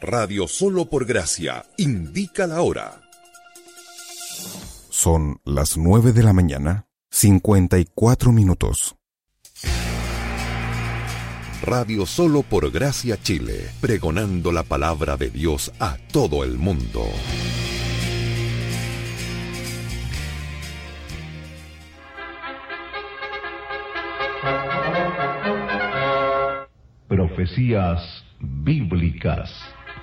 Radio Solo por Gracia indica la hora. Son las 9 de la mañana, 54 minutos. Radio Solo por Gracia Chile, pregonando la palabra de Dios a todo el mundo. Profecías bíblicas.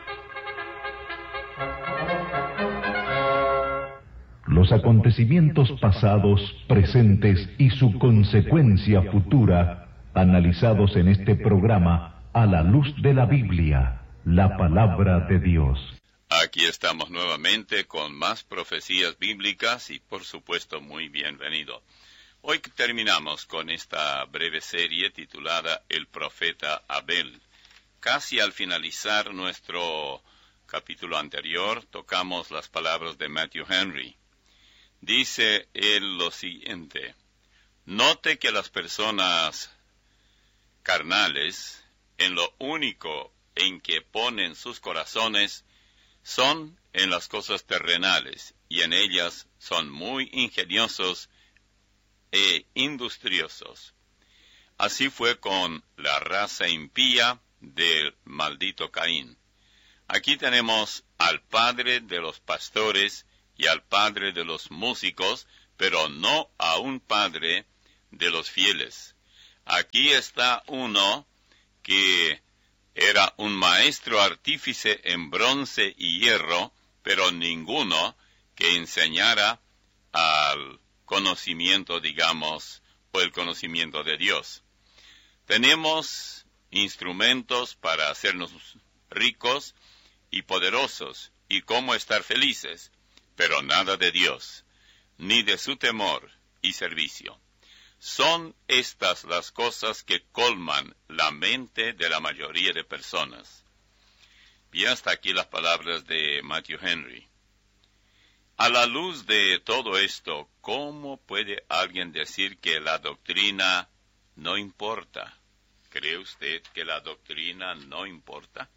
Los acontecimientos pasados, presentes y su consecuencia futura, analizados en este programa a la luz de la Biblia, la palabra de Dios. Aquí estamos nuevamente con más profecías bíblicas y por supuesto muy bienvenido. Hoy terminamos con esta breve serie titulada El profeta Abel. Casi al finalizar nuestro capítulo anterior, tocamos las palabras de Matthew Henry. Dice él lo siguiente: note que las personas carnales, en lo único en que ponen sus corazones, son en las cosas terrenales, y en ellas son muy ingeniosos e industriosos. Así fue con la raza impía del maldito Caín. Aquí tenemos al padre de los pastores y al padre de los músicos, pero no a un padre de los fieles. Aquí está uno que era un maestro artífice en bronce y hierro, pero ninguno que enseñara al conocimiento, digamos, o el conocimiento de Dios. Tenemos instrumentos para hacernos ricos y poderosos, y cómo estar felices, pero nada de Dios, ni de su temor y servicio. Son estas las cosas que colman la mente de la mayoría de personas. Bien, hasta aquí las palabras de Matthew Henry. A la luz de todo esto, ¿cómo puede alguien decir que la doctrina no importa? ¿Cree usted que la doctrina no importa?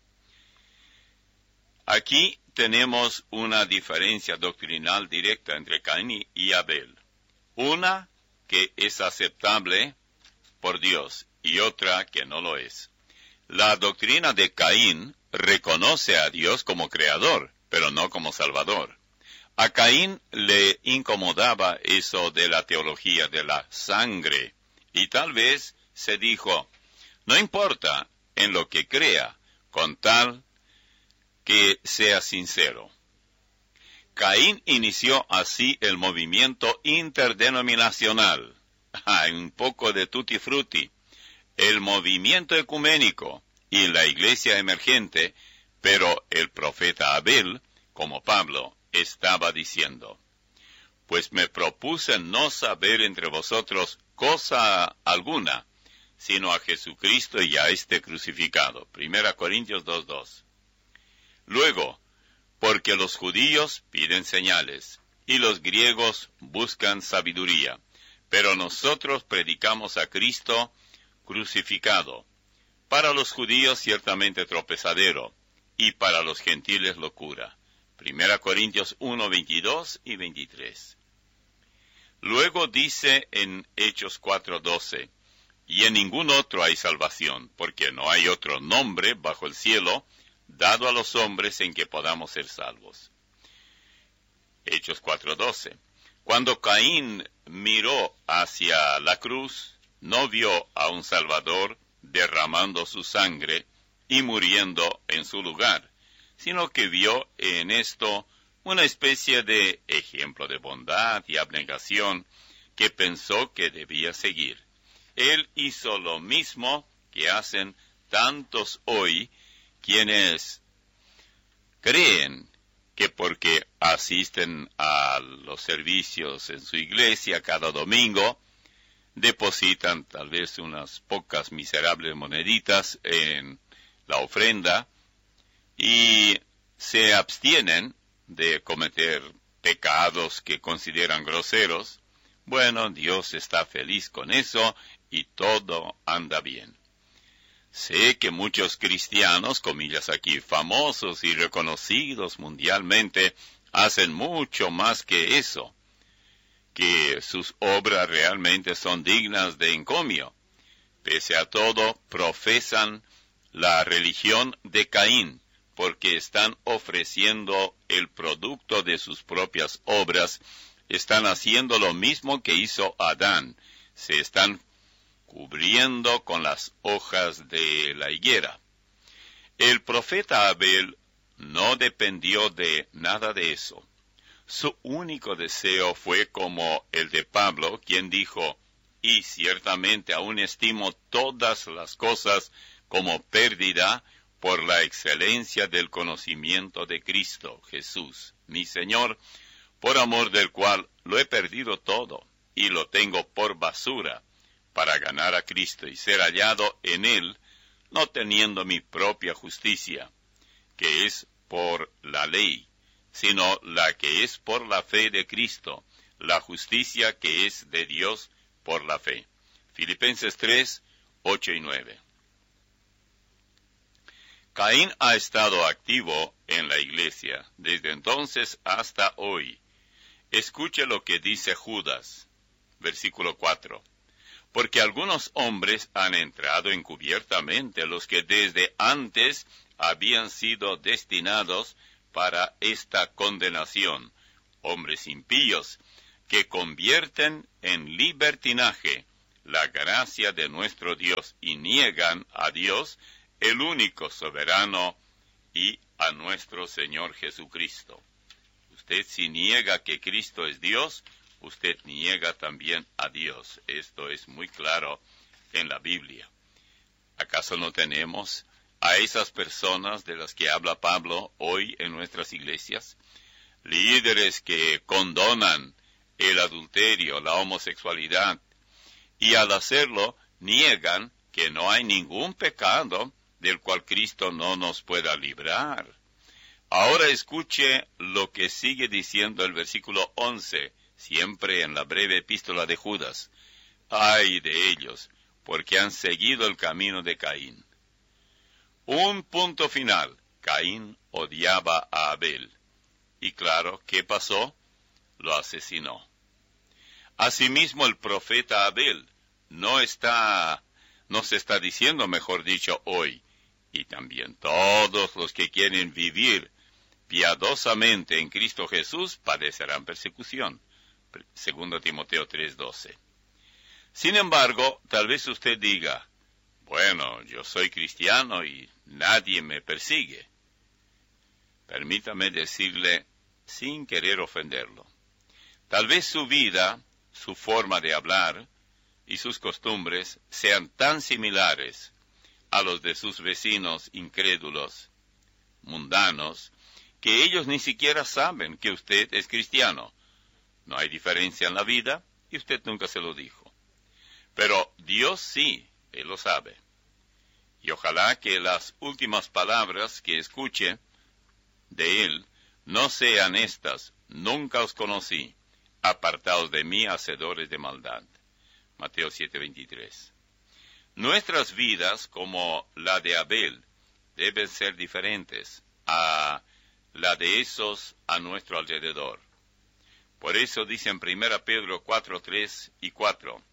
Aquí tenemos una diferencia doctrinal directa entre Caín y Abel. Una que es aceptable por Dios y otra que no lo es. La doctrina de Caín reconoce a Dios como creador, pero no como salvador. A Caín le incomodaba eso de la teología de la sangre, y tal vez se dijo, no importa en lo que crea, con tal que sea sincero. Caín inició así el movimiento interdenominacional, un poco de tutti frutti, el movimiento ecuménico y la iglesia emergente, pero el profeta Abel, como Pablo, estaba diciendo, pues me propuse no saber entre vosotros cosa alguna, sino a Jesucristo y a este crucificado. 1 Corintios 2:2. Luego, porque los judíos piden señales, y los griegos buscan sabiduría, pero nosotros predicamos a Cristo crucificado, para los judíos ciertamente tropezadero, y para los gentiles locura. 1 Corintios 1, 22 y 23. Luego dice en Hechos 4:12, y en ningún otro hay salvación, porque no hay otro nombre bajo el cielo dado a los hombres en que podamos ser salvos. Hechos 4:12. Cuando Caín miró hacia la cruz, no vio a un Salvador derramando su sangre y muriendo en su lugar, sino que vio en esto una especie de ejemplo de bondad y abnegación que pensó que debía seguir. Él hizo lo mismo que hacen tantos hoy, quienes creen que porque asisten a los servicios en su iglesia cada domingo, depositan tal vez unas pocas miserables moneditas en la ofrenda, y se abstienen de cometer pecados que consideran groseros. Bueno, Dios está feliz con eso y todo anda bien. Sé que muchos cristianos, comillas aquí, famosos y reconocidos mundialmente, hacen mucho más que eso, que sus obras realmente son dignas de encomio. Pese a todo, profesan la religión de Caín, porque están ofreciendo el producto de sus propias obras, están haciendo lo mismo que hizo Adán, se están cubriendo con las hojas de la higuera. El profeta Abel no dependió de nada de eso. Su único deseo fue como el de Pablo, quien dijo, y ciertamente aún estimo todas las cosas como pérdida por la excelencia del conocimiento de Cristo Jesús, mi Señor, por amor del cual lo he perdido todo, y lo tengo por basura, para ganar a Cristo y ser hallado en Él, no teniendo mi propia justicia, que es por la ley, sino la que es por la fe de Cristo, la justicia que es de Dios por la fe. Filipenses 3, 8 y 9. Caín ha estado activo en la iglesia desde entonces hasta hoy. Escuche lo que dice Judas, versículo 4. Porque algunos hombres han entrado encubiertamente, los que desde antes habían sido destinados para esta condenación, hombres impíos, que convierten en libertinaje la gracia de nuestro Dios y niegan a Dios, el único soberano, y a nuestro Señor Jesucristo. Usted si niega que Cristo es Dios, usted niega también a Dios. Esto es muy claro en la Biblia. ¿Acaso no tenemos a esas personas de las que habla Pablo hoy en nuestras iglesias? Líderes que condonan el adulterio, la homosexualidad, y al hacerlo niegan que no hay ningún pecado del cual Cristo no nos pueda librar. Ahora escuche lo que sigue diciendo el versículo 11, siempre en la breve epístola de Judas. Ay de ellos, porque han seguido el camino de Caín. Un punto final. Caín odiaba a Abel. Y claro, ¿qué pasó? Lo asesinó. Asimismo, el profeta Abel nos está diciendo, mejor dicho, hoy, y también todos los que quieren vivir piadosamente en Cristo Jesús padecerán persecución. 2 Timoteo 3:12. Sin embargo, tal vez usted diga, bueno, yo soy cristiano y nadie me persigue. Permítame decirle, sin querer ofenderlo, tal vez su vida, su forma de hablar y sus costumbres sean tan similares a los de sus vecinos incrédulos, mundanos, que ellos ni siquiera saben que usted es cristiano. No hay diferencia en la vida y usted nunca se lo dijo. Pero Dios sí, Él lo sabe. Y ojalá que las últimas palabras que escuche de Él no sean estas: nunca os conocí, apartaos de mí, hacedores de maldad. Mateo 7:23. Nuestras vidas, como la de Abel, deben ser diferentes a la de esos a nuestro alrededor. Por eso dice en 1 Pedro 4:3 y 4,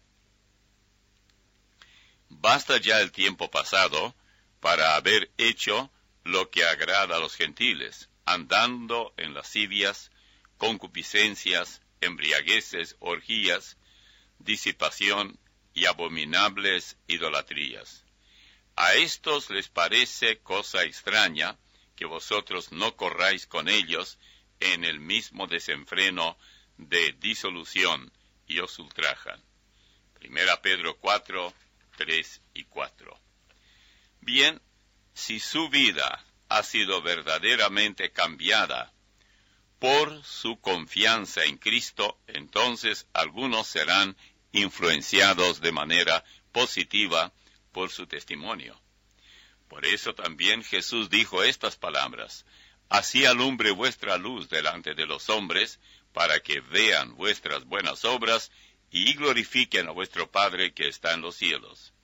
basta ya el tiempo pasado para haber hecho lo que agrada a los gentiles, andando en lascivias, concupiscencias, embriagueces, orgías, disipación y abominables idolatrías. A estos les parece cosa extraña que vosotros no corráis con ellos en el mismo desenfreno de disolución y os ultrajan. 1 Pedro 4, 3 y 4. Bien, si su vida ha sido verdaderamente cambiada por su confianza en Cristo, entonces algunos serán influenciados de manera positiva por su testimonio. Por eso también Jesús dijo estas palabras: así alumbre vuestra luz delante de los hombres, para que vean vuestras buenas obras y glorifiquen a vuestro Padre que está en los cielos.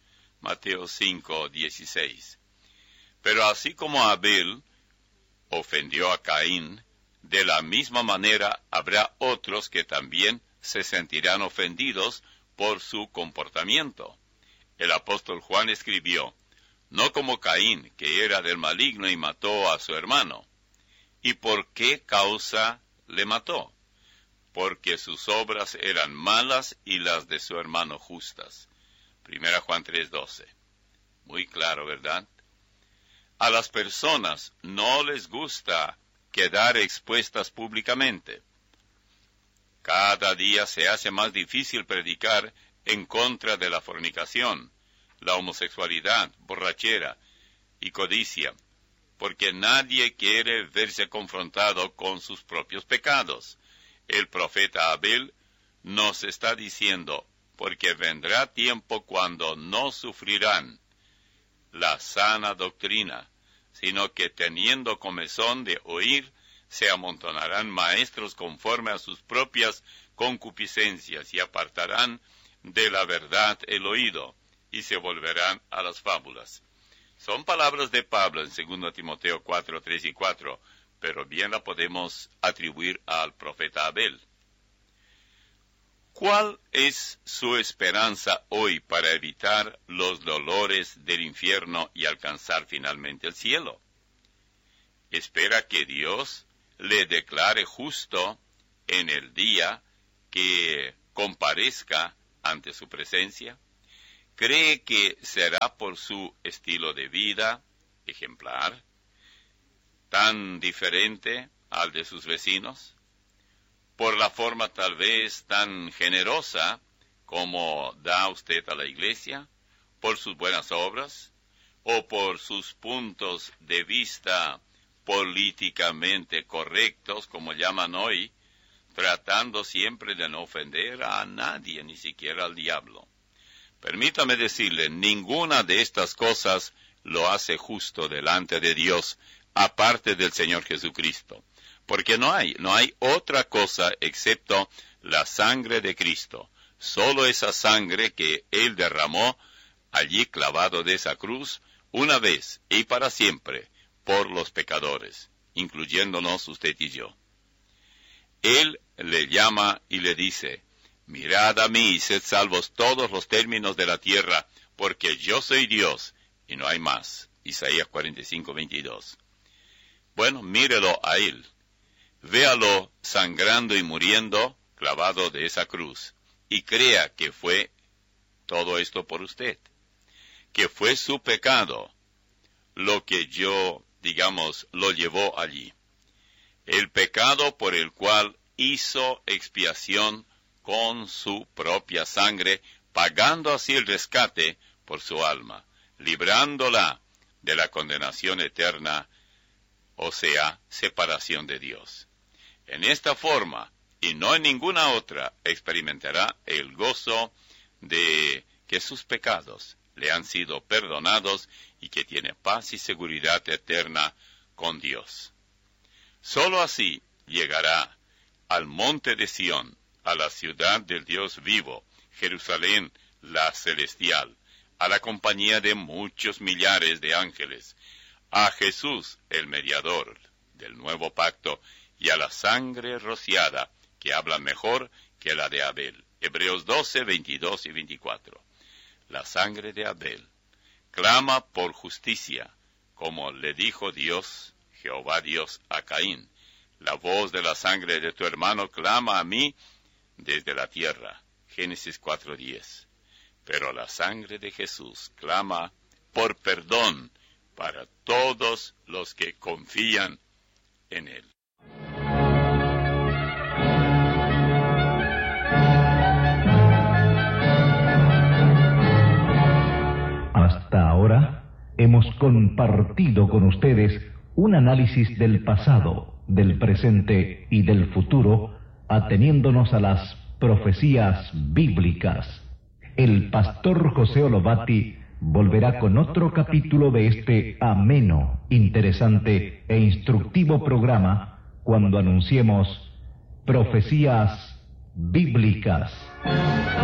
Mateo 5:16. Pero así como Abel ofendió a Caín, de la misma manera habrá otros que también se sentirán ofendidos por su comportamiento. El apóstol Juan escribió: no como Caín, que era del maligno y mató a su hermano. ¿Y por qué causa le mató? Porque sus obras eran malas y las de su hermano justas. 1 Juan 3:12. Muy claro, ¿verdad? A las personas no les gusta quedar expuestas públicamente. Cada día se hace más difícil predicar en contra de la fornicación, la homosexualidad, borrachera y codicia, porque nadie quiere verse confrontado con sus propios pecados. El profeta Abel nos está diciendo: porque vendrá tiempo cuando no sufrirán la sana doctrina, sino que teniendo comezón de oír, se amontonarán maestros conforme a sus propias concupiscencias y apartarán de la verdad el oído y se volverán a las fábulas. Son palabras de Pablo en 2 Timoteo 4, 3 y 4, pero bien la podemos atribuir al profeta Abel. ¿Cuál es su esperanza hoy para evitar los dolores del infierno y alcanzar finalmente el cielo? ¿Espera que Dios le declare justo en el día que comparezca ante su presencia? ¿Cree que será por su estilo de vida ejemplar, tan diferente al de sus vecinos? ¿Por la forma tal vez tan generosa como da usted a la iglesia? ¿Por sus buenas obras? ¿O por sus puntos de vista políticamente correctos, como llaman hoy, tratando siempre de no ofender a nadie, ni siquiera al diablo? Permítame decirle, ninguna de estas cosas lo hace justo delante de Dios, aparte del Señor Jesucristo. Porque no hay otra cosa excepto la sangre de Cristo. Solo esa sangre que Él derramó allí clavado de esa cruz, una vez y para siempre, por los pecadores, incluyéndonos usted y yo. Él le llama y le dice: mirad a mí y sed salvos todos los términos de la tierra, porque yo soy Dios y no hay más. Isaías 45:22. Bueno, mírelo a Él. Véalo sangrando y muriendo, clavado de esa cruz, y crea que fue todo esto por usted, que fue su pecado lo que lo llevó allí. El pecado por el cual hizo expiación con su propia sangre, pagando así el rescate por su alma, librándola de la condenación eterna, o sea, separación de Dios. En esta forma, y no en ninguna otra, experimentará el gozo de que sus pecados le han sido perdonados y que tiene paz y seguridad eterna con Dios. Solo así llegará al monte de Sión, a la ciudad del Dios vivo, Jerusalén la celestial, a la compañía de muchos millares de ángeles, a Jesús el mediador del nuevo pacto, y a la sangre rociada, que habla mejor que la de Abel. Hebreos 12, 22 y 24. La sangre de Abel clama por justicia, como le dijo Dios, Jehová Dios, a Caín: la voz de la sangre de tu hermano clama a mí desde la tierra. Génesis 4:10. Pero la sangre de Jesús clama por perdón para todos los que confían en Él. Hasta ahora hemos compartido con ustedes un análisis del pasado, del presente y del futuro, ateniéndonos a las profecías bíblicas. El pastor José Olobati volverá con otro capítulo de este ameno, interesante e instructivo programa cuando anunciemos Profecías Bíblicas.